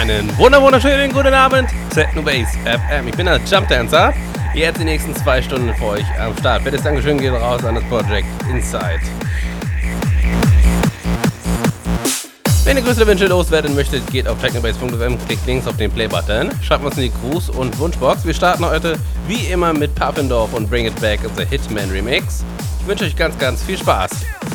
Einen wunderschönen guten Abend, Technobase FM. Ich bin der Jump Dancer. Jetzt die nächsten 2 Stunden für euch am Start. Fettes Dankeschön geht raus an das Project Inside. Wenn ihr größere Wünsche loswerden möchtet, geht auf technobase.fm, klickt links auf den Play-Button, schreibt uns in die Gruß- und Wunschbox. Wir starten heute wie immer mit Puffendorf und Bring It Back, unser Hitman Remix. Ich wünsche euch ganz viel Spaß.